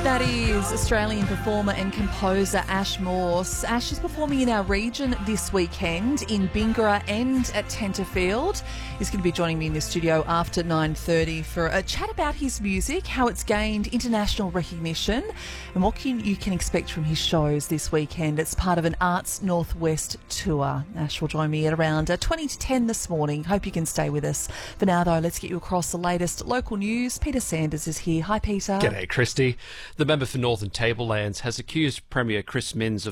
That is Australian performer and composer Ash Morse. Ash is performing in our region this weekend in Bingara and at Tenterfield. He's going to be joining me in the studio after 9:30 for a chat about his music, how it's gained international recognition and what you can expect from his shows this weekend. It's part of an Arts Northwest tour. Ash will join me at around 20 to 10 this morning. Hope you can stay with us. For now, though, let's get you across the latest local news. Peter Sanders is here. Hi, Peter. G'day, Christy. The member for Northern Tablelands has accused Premier Chris Minns of